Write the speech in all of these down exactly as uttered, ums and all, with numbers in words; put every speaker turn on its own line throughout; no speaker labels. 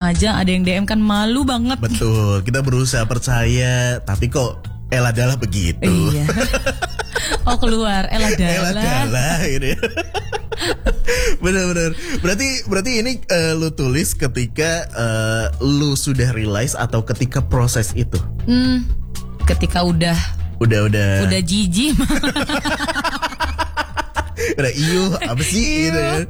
aja ada yang D M kan malu banget.
Betul, kita berusaha percaya tapi kok Ella Dalla begitu.
Iya. Oh keluar Ella Dalla.
Ella Dalla ini. Benar-benar. Berarti berarti ini uh, lu tulis ketika uh, lu sudah realize atau ketika proses itu?
Hmm, ketika udah
udah udah
udah jijik.
Udah iyo apa sih gitu ya.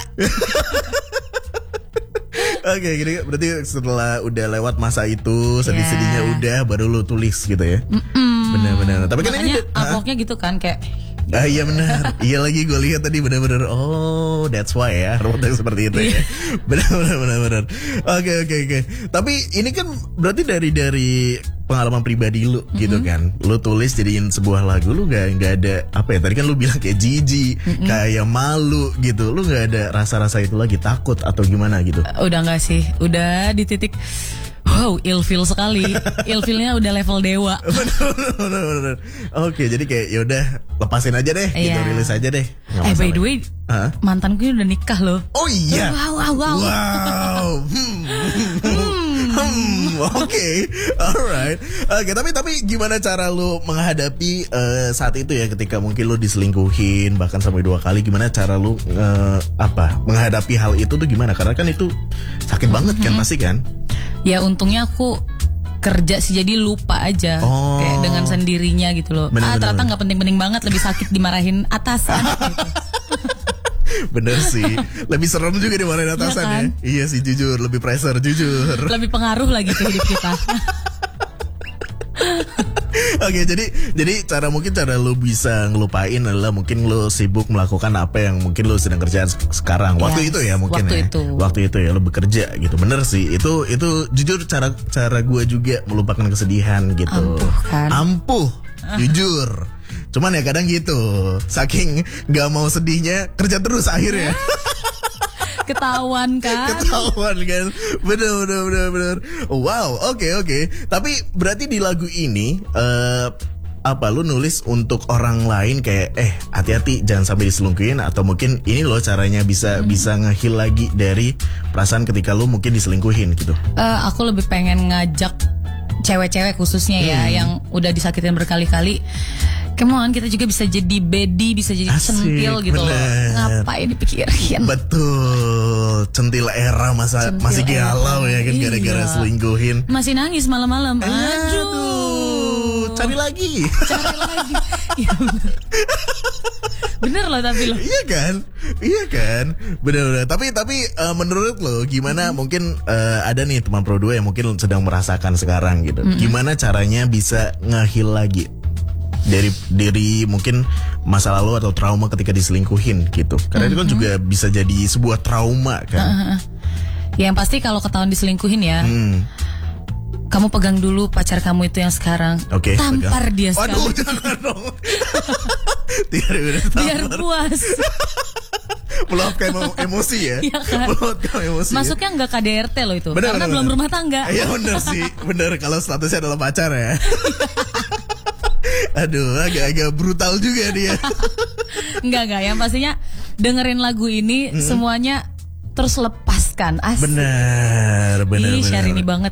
Oke, okay, gini berarti setelah udah lewat masa itu sedih-sedihnya yeah. udah baru lu tulis gitu ya. Benar-benar. Tapi kan
makanya
ini
uploadnya gitu kan kayak.
Ah iya benar. Iya lagi gue lihat tadi benar-benar. Oh, that's why ya. Robotnya seperti itu ya. Benar-benar benar-benar. Oke oke oke. Tapi ini kan berarti dari dari pengalaman pribadi lu mm-hmm. gitu kan. Lu tulis jadiin sebuah lagu, lu gak nggak ada apa ya? Tadi kan lu bilang kayak jijik, mm-hmm. kayak malu gitu. Lu gak ada rasa-rasa itu lagi, takut atau gimana gitu?
Uh, udah nggak sih. Udah di titik wow, ilfil sekali. Ilfilnya udah level dewa.
Bener, bener, bener. Oke, jadi kayak yaudah lepasin aja deh, yeah. gitu, rilis aja deh.
Nggak eh by the way, huh? Mantanku udah nikah loh.
Oh iya.
Wow, wow, wow.
Wow. Hmm. hmm. Oke, okay. Alright. Oke, okay, tapi tapi gimana cara lu menghadapi uh, saat itu ya, ketika mungkin lu diselingkuhin bahkan sampai dua kali, gimana cara lu uh, apa menghadapi hal itu tuh gimana? Karena kan itu sakit banget kan, mm-hmm. pasti kan?
Ya untungnya aku kerja sih jadi lupa aja oh. kayak dengan sendirinya gitu loh. Bener, ah bener, ternyata nggak penting-penting banget, lebih sakit dimarahin atasan. Gitu.
Bener sih, lebih serem juga dimarahin atasan ya, kan? Ya. Iya sih jujur, lebih pressure jujur.
Lebih pengaruh lagi ke hidup kita.
Oke, jadi jadi cara mungkin cara lu bisa ngelupain adalah mungkin lu sibuk melakukan apa yang mungkin lu sedang kerjaan sekarang. Waktu yes, itu ya mungkin
waktu
ya.
Itu.
Waktu itu ya lu bekerja gitu. Bener sih. Itu itu jujur cara cara gue juga melupakan kesedihan gitu.
Ampuh kan.
Ampuh. Jujur. Cuman ya kadang gitu. Saking gak mau sedihnya kerja terus akhirnya.
Ketahuan kan?
Ketahuan kan? Bener bener bener bener. Wow, oke okay, oke. Okay. Tapi berarti di lagu ini uh, apa lu nulis untuk orang lain kayak eh hati-hati jangan sampai diselingkuhin, atau mungkin ini loh caranya bisa hmm. bisa nge-heal lagi dari perasaan ketika lu mungkin diselingkuhin gitu.
Uh, aku lebih pengen ngajak cewek-cewek khususnya ya hmm. yang udah disakitin berkali-kali. Come on, kita juga bisa jadi bedi, bisa jadi Asik, centil gitu bener. Loh. Ngapain dipikirin?
Betul, centil era masa centil masih galau ya kan, gara-gara iya. selingkuhin.
Masih nangis malam-malam.
Aduh, Aduh. Cari lagi.
Cari lagi. Ya, bener. Bener loh tapi loh.
Iya kan? Iya kan? Bener-bener. Tapi tapi uh, menurut lo gimana, mm-hmm. mungkin uh, ada nih teman Pro dua yang mungkin sedang merasakan sekarang gitu. Mm-hmm. Gimana caranya bisa nge-heal lagi dari diri mungkin masa lalu atau trauma ketika diselingkuhin gitu. Karena mm-hmm. itu kan juga bisa jadi sebuah trauma kan. Uh-huh.
Yang pasti kalau ketahuan diselingkuhin ya, hmm. kamu pegang dulu pacar kamu itu yang sekarang.
Okay,
tampar pegang. Dia sekarang.
Waduh, jangan dong.
Biar puas.
Meluapkan emosi ya.
Iya kan?
Meluapkan emosi.
Masuknya nggak K D R T loh itu.
Bener,
karena
bener,
belum
bener.
rumah tangga.
Iya bener sih. Bener kalau statusnya adalah pacar ya. Aduh, agak-agak brutal juga dia.
Enggak, enggak. Yang pastinya dengerin lagu ini hmm. semuanya terus lepaskan. Asik.
Benar, benar,
Ih,
benar.
Syahrini banget.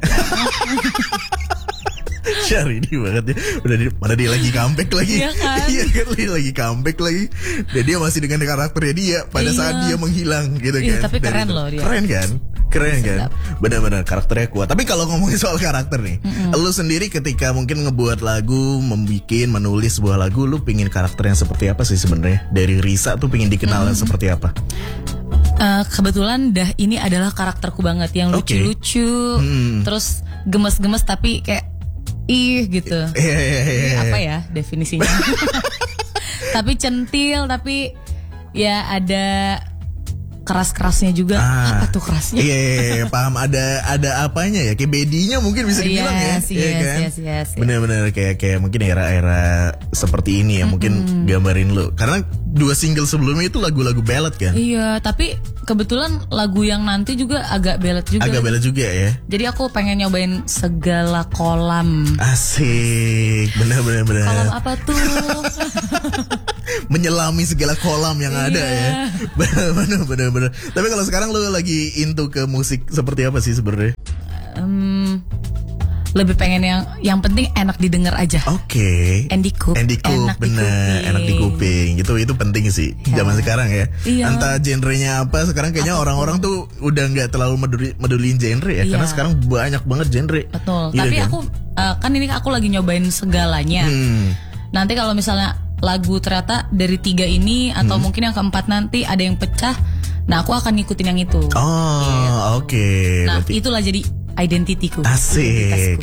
Syahrini banget ya. Udah dia, mana dia lagi comeback lagi.
Iya kan?
Iya kan, dia lagi comeback lagi. Dan dia masih dengan karakternya dia pada iya. saat dia menghilang gitu kan.
Iya, tapi keren loh dia.
Keren kan? Keren kan? Benar-benar karakternya kuat. Tapi kalau ngomongin soal karakter nih, mm-hmm. lu sendiri ketika mungkin ngebuat lagu, membikin, menulis sebuah lagu, lu pingin karakter yang seperti apa sih sebenarnya? Dari Risa tuh pingin dikenal mm-hmm. seperti apa?
Uh, kebetulan dah ini adalah karakterku banget, yang
okay.
lucu-lucu, hmm. terus gemes-gemes tapi kayak ih gitu.
Yeah, yeah, yeah, yeah.
Apa ya definisinya? Tapi centil, tapi ya ada keras-kerasnya juga.
Ah,
apa tuh kerasnya?
Iya, iya, iya, paham. Ada ada apanya ya? Kayak bedinya mungkin bisa dibilang
yes,
ya.
Yes,
ya kan?
yes, yes, yes.
Bener-bener kayak kayak mungkin era-era seperti ini ya, mm-hmm. mungkin gambarin lu. Karena dua single sebelumnya itu lagu-lagu ballad kan?
Iya, tapi kebetulan lagu yang nanti juga agak ballad juga.
Agak ballad juga ya.
Jadi aku pengen nyobain segala kolam.
Asik, bener-bener bener.
Kolam apa tuh?
menyelami segala kolam yang ada ya. Bener bener bener. Tapi kalau sekarang lu lagi into ke musik seperti apa sih sebenarnya?
Um, lebih pengen yang yang penting enak didengar aja.
Oke. Okay.
Andy Coop.
Andy Coop
enak
bener,
di kuping.
enak di kuping. Gitu itu penting sih
ya.
Zaman sekarang ya.
Iya.
Entah genrenya apa, sekarang kayaknya Apapun. orang-orang tuh udah nggak terlalu meduli, medulin genre ya, iya. Karena sekarang banyak banget genre.
Betul.
Gitu,
Tapi
kan?
aku uh, kan ini aku lagi nyobain segalanya. Hmm. Nanti kalau misalnya lagu ternyata dari tiga ini atau hmm. mungkin yang keempat nanti ada yang pecah, nah aku akan ngikutin yang itu.
Oh, gitu. Oke. Okay.
Nah, berarti itulah jadi identitiku.
Asik.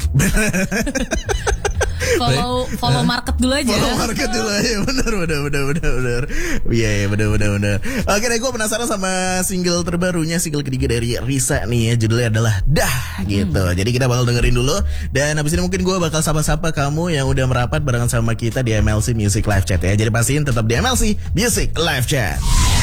follow follow market dulu aja.
Follow market dulu aja. Benar benar benar benar benar. Iya iya benar benar benar. Oke deh, gue penasaran sama single terbarunya, single ketiga dari Risa nih ya. Judulnya adalah Dah gitu. Hmm. Jadi kita bakal dengerin dulu. Dan habis ini mungkin gue bakal sapa-sapa kamu yang udah merapat barengan sama kita di M L C Music Live Chat ya. Jadi pastiin tetap di M L C Music Live Chat.